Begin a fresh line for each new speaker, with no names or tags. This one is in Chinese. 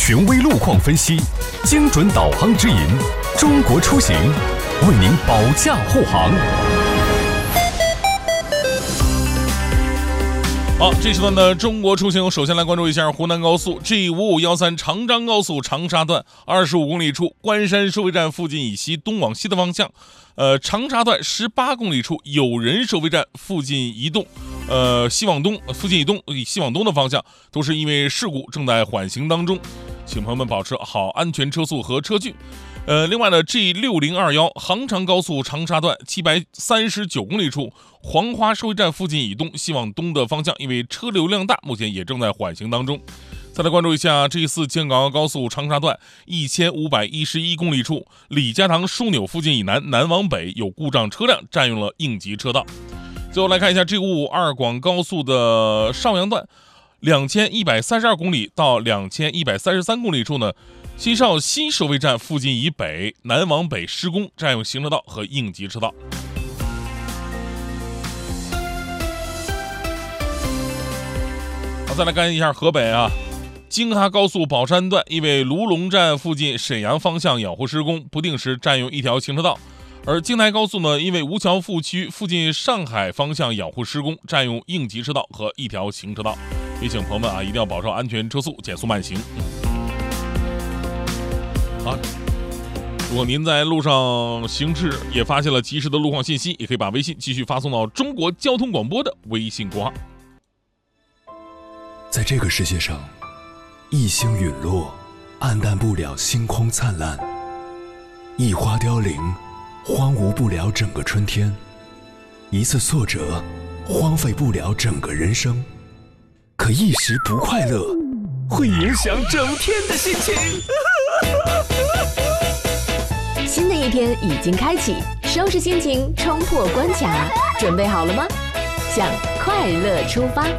权威路况分析，精准导航指引，中国出行为您保驾护航。
好，这时段的中国出行，首先来关注一下湖南高速 G5513长张高速长沙段25公里处关山收费站附近以西东往西的方向，长沙段18公里处有人收费站附近移动，西往东附近移动西往东的方向都是因为事故正在缓行当中，请朋友们保持好安全车速和车距。另外呢 G6021 杭长高速长沙段739公里处黄花收费站附近移动西往东的方向，因为车流量大，目前也正在缓行当中。再来关注一下 G4 京港澳高速长沙段1511公里处李家塘枢纽附近以南南往北有故障车辆占用了应急车道。最后来看一下 G552 二广高速的邵阳段2132公里到2133公里处呢，新邵西收费站附近以北南往北施工，占用行车道和应急车道。好，再来看一下河北啊，京哈高速宝山段因为卢龙站附近沈阳方向养护施工，不定时占用一条行车道。而京台高速呢，因为吴桥副区附近上海方向养护施工，占用应急车道和一条行车道。提醒朋友们啊，一定要保持安全车速，减速慢行。好，如果您在路上行驶也发现了及时的路况信息，也可以把微信继续发送到中国交通广播的微信公号。
在这个世界上，一星陨落，暗淡不了星空灿烂；一花凋零，荒芜不了整个春天；一次挫折，荒废不了整个人生。可一时不快乐，会影响整天的心情。
新的一天已经开启，收拾心情，冲破关卡，准备好了吗？向快乐出发。